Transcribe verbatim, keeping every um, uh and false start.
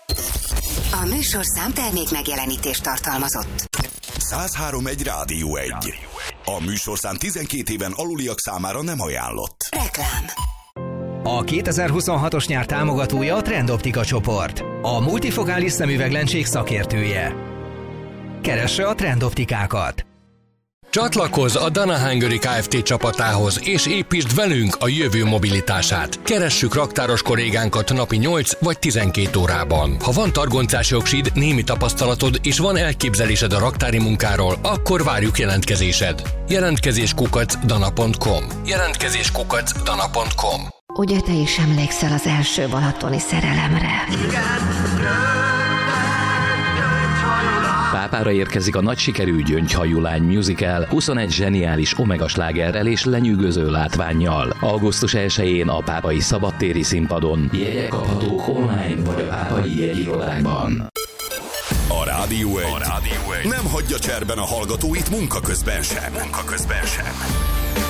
A műsorszám termék megjelenítést tartalmazott. száz három egy Rádió egy. A műsorszám tizenkét éven aluliak számára nem ajánlott. Reklám. A kétezer-huszonhatos nyár támogatója a Trendoptika csoport, a multifokális szemüveglencség szakértője. Keresse a Trendoptikákat! Csatlakozz a Dana Hungary Kft. Csapatához, és építsd velünk a jövő mobilitását. Keressük raktáros kollégánkat napi nyolc vagy tizenkét órában. Ha van targoncási oksid, némi tapasztalatod és van elképzelésed a raktári munkáról, akkor várjuk jelentkezésed. Jelentkezés kukac dana pont com. Jelentkezés kukac dana pont com. Ugye te is emlékszel az első balatoni szerelemre? Pápára érkezik a nagy sikerű Gyöngyhajú lány musical huszonegy zseniális omega slágerrel és lenyűgöző látvánnyal. augusztus elsején a Pápai Szabadtéri Színpadon. Jegyek kaphatók online vagy a Pápai jegyirodákban. A Rádió egy. A Rádió egy nem hagyja cserben a hallgatóit munka közben sem. Munka közben sem.